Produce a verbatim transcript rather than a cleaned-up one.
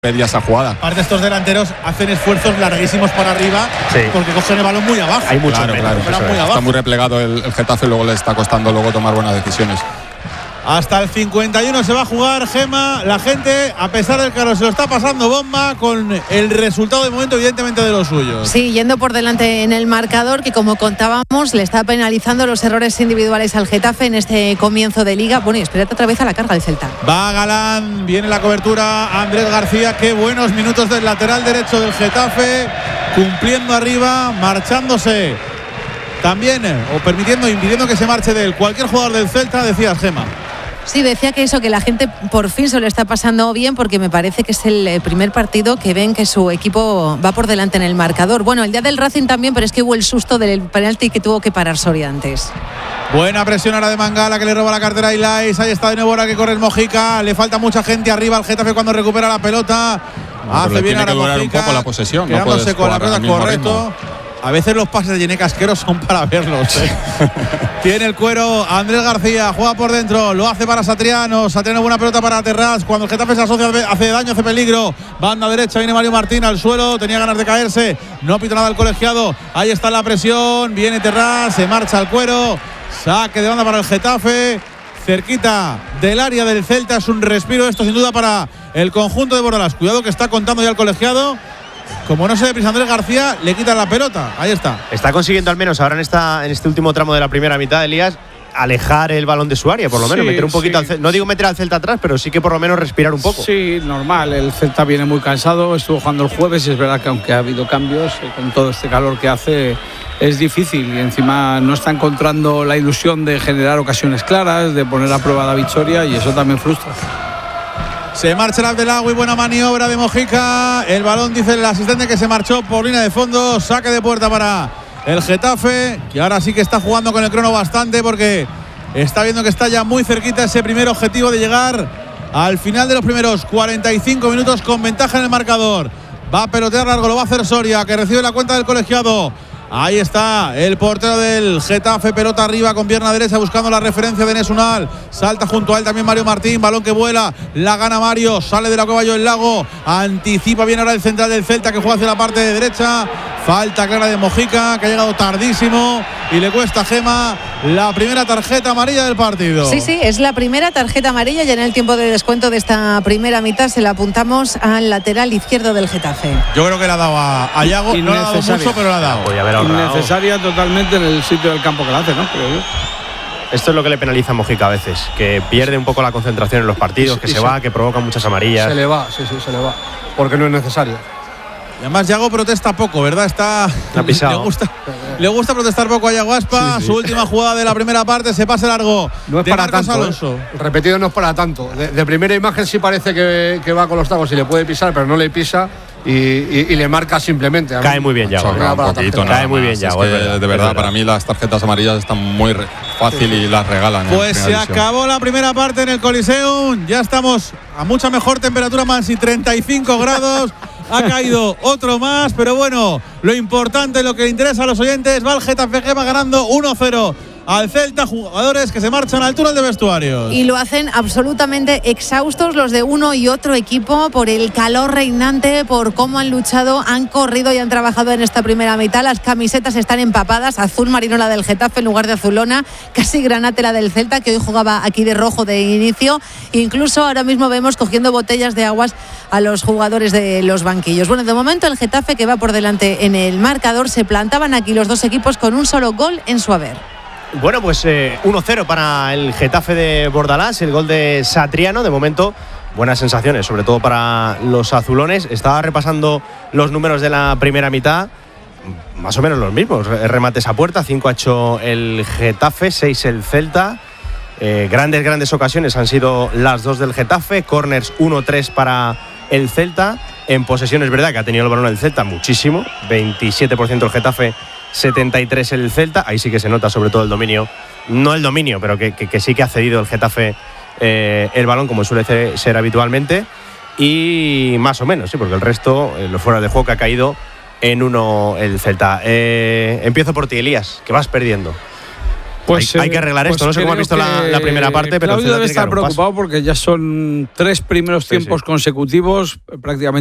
pedía esa jugada. Aparte, estos delanteros hacen esfuerzos larguísimos para arriba, sí, porque cogen el balón muy abajo. Hay mucho, claro, claro, muy está abajo. muy replegado el, el Getafe y luego le está costando luego tomar buenas decisiones. Hasta el cincuenta y uno se va a jugar, Gema. La gente, a pesar del calor, se lo está pasando bomba con el resultado de momento, evidentemente, de los suyos. Sí, yendo por delante en el marcador, que como contábamos, le está penalizando los errores individuales al Getafe en este comienzo de Liga. Bueno, y espérate otra vez a la carga del Celta. Va Galán, viene la cobertura, Andrés García. Qué buenos minutos del lateral derecho del Getafe, cumpliendo arriba, marchándose también, o permitiendo, impidiendo que se marche de él cualquier jugador del Celta, decías, Gema. Sí, decía que eso, que la gente por fin se lo está pasando bien, porque me parece que es el primer partido que ven que su equipo va por delante en el marcador. Bueno, el día del Racing también, pero es que hubo el susto del penalti que tuvo que parar Soria antes. Buena presión ahora de Mangala, que le roba la cartera a Ilais. Ahí está de nuevo ahora que corre el Mojica. Le falta mucha gente arriba al Getafe cuando recupera la pelota. No, hace bien ahora Mojica, un poco la posesión, quedándose no con la pelota, correcto. A veces los pases de Yené Casquero son para verlos, ¿eh? Tiene el cuero Andrés García, juega por dentro, lo hace para Satriano. Satriano, buena pelota para Terrás. Cuando el Getafe se asocia, hace daño, hace peligro. Banda derecha, viene Mario Martín al suelo, tenía ganas de caerse, no pita nada el colegiado. Ahí está la presión, viene Terrás, se marcha al cuero. Saque de banda para el Getafe, cerquita del área del Celta. Es un respiro esto, sin duda, para el conjunto de Bordalás. Cuidado que está contando ya el colegiado. Como no se deprisa Andrés García, le quitan la pelota. Ahí está. Está consiguiendo al menos ahora en esta en este último tramo de la primera mitad, Elías, alejar el balón de su área, por lo menos, sí, meter un poquito sí. al Celta. No digo meter al Celta atrás, pero sí que por lo menos respirar un poco. Sí, normal. El Celta viene muy cansado, estuvo jugando el jueves y es verdad que aunque ha habido cambios, con todo este calor que hace, es difícil. Y encima no está encontrando la ilusión de generar ocasiones claras, de poner a prueba la victoria, y eso también frustra. Se marcha el Abdelagui, buena maniobra de Mojica. El balón, dice el asistente, que se marchó por línea de fondo. Saque de puerta para el Getafe, que ahora sí que está jugando con el crono bastante, porque está viendo que está ya muy cerquita ese primer objetivo de llegar al final de los primeros cuarenta y cinco minutos con ventaja en el marcador. Va a pelotear largo, lo va a hacer Soria, que recibe la cuenta del colegiado. Ahí está el portero del Getafe, pelota arriba con pierna derecha buscando la referencia de Nesunal. Salta junto a él también Mario Martín, balón que vuela, la gana Mario, sale de la cueva Joel Lago, anticipa bien ahora el central del Celta, que juega hacia la parte de derecha. Falta clara de Mojica, que ha llegado tardísimo y le cuesta a Gema la primera tarjeta amarilla del partido. Sí, sí, es la primera tarjeta amarilla, y en el tiempo de descuento de esta primera mitad se la apuntamos al lateral izquierdo del Getafe. Yo creo que le ha dado a, a Yago, no le ha dado mucho, pero le ha dado. Innecesaria totalmente en el sitio del campo que la hace, ¿no? Creo yo. Esto es lo que le penaliza a Mojica a veces, que pierde un poco la concentración en los partidos, que se va, que provoca muchas amarillas. Se le va, sí, sí, se le va, porque no es necesario. Y además Yago protesta poco, ¿verdad? Está le gusta, le gusta protestar poco a Yago Aspa. Sí, sí. Su última jugada de la primera parte, se pasa largo. No es para tanto, Alonso. ¿eh? Repetido no es para tanto. De, de primera imagen sí parece que, que va con los tacos y le puede pisar, pero no le pisa y, y, y le marca simplemente. Cae muy bien Yago. No, un poquito, Cae muy bien Yago. Es que, de verdad, para mí las tarjetas amarillas están muy fácil sí, sí. y las regalan. Pues se acabó la primera parte en el Coliseum. Ya estamos a mucha mejor temperatura, más y treinta y cinco grados. Ha caído otro más, pero bueno, lo importante, lo que le interesa a los oyentes, va el Getafe, Gema ganando uno cero al Celta, jugadores que se marchan al túnel de vestuarios. Y lo hacen absolutamente exhaustos los de uno y otro equipo por el calor reinante, por cómo han luchado, han corrido y han trabajado en esta primera mitad. Las camisetas están empapadas, azul marino la del Getafe en lugar de azulona, casi granate la del Celta, que hoy jugaba aquí de rojo de inicio. Incluso ahora mismo vemos cogiendo botellas de aguas a los jugadores de los banquillos. Bueno, de momento el Getafe, que va por delante en el marcador, se plantaban aquí los dos equipos con un solo gol en su haber. Bueno, pues eh, uno cero para el Getafe de Bordalás, el gol de Satriano. De momento, buenas sensaciones, sobre todo para los azulones. Estaba repasando los números de la primera mitad, más o menos los mismos. Remates a puerta, cinco ha hecho el Getafe, seis el Celta. Eh, grandes, grandes ocasiones han sido las dos del Getafe. Corners uno tres para el Celta. En posesión es verdad que ha tenido el balón el Celta muchísimo, veintisiete por ciento el Getafe, setenta y tres el Celta. Ahí sí que se nota sobre todo el dominio, no el dominio, pero que, que, que sí que ha cedido el Getafe eh, el balón, como suele ser, ser habitualmente. Y más o menos, sí, porque el resto, eh, los fuera de juego, que ha caído en uno el Celta. Eh, empiezo por ti, Elías, que vas perdiendo. Pues, hay, hay que arreglar pues esto. No sé cómo has visto la, la primera parte, pero Claudio debe estar preocupado porque ya son tres primeros tiempos sí, sí. consecutivos prácticamente